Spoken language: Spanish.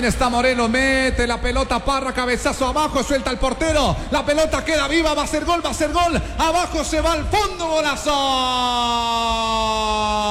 También está Moreno, mete la pelota, Parra, cabezazo abajo, suelta el portero. La pelota queda viva, va a ser gol, va a ser gol. Abajo se va al fondo, golazo.